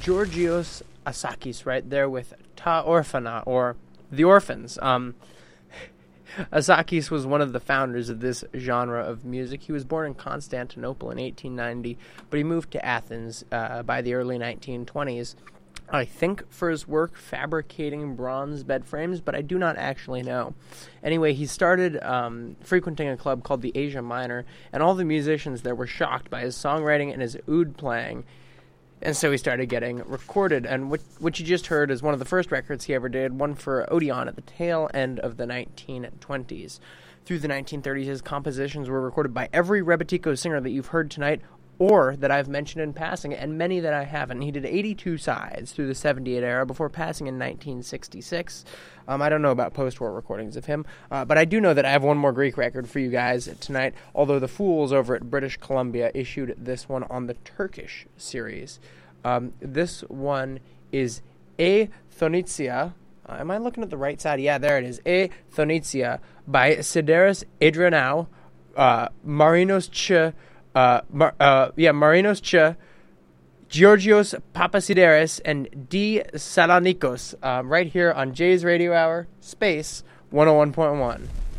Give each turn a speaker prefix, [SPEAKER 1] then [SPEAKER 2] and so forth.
[SPEAKER 1] Georgios Asakis right there with Ta Orphana, or The Orphans. Asakis was one of the founders of this genre of music. He was born in Constantinople in 1890, but he moved to Athens by the early 1920s, I think for his work fabricating bronze bed frames, but I do not actually know. Anyway, he started frequenting a club called the Asia Minor, and all the musicians there were shocked by his songwriting and his oud playing. And so he started getting recorded, and what you just heard is one of the first records he ever did, one for Odeon at the tail end of the 1920s. Through the 1930s, his compositions were recorded by every Rebetiko singer that you've heard tonight, or that I've mentioned in passing, and many that I haven't. He did 82 sides through the 78 era before passing in 1966. I don't know about post-war recordings of him, but I do know that I have one more Greek record for you guys tonight, although the fools over at British Columbia issued this one on the Turkish series. This one is E Thonitsia. Am I looking at the right side? Yeah, there it is. E Thonitsia by Sideris Adrianou, Marinos Ch. Marinos Ch, Georgios Papasideris, and D. Salonikos, right here on Jay's Radio Hour, Space 101.1.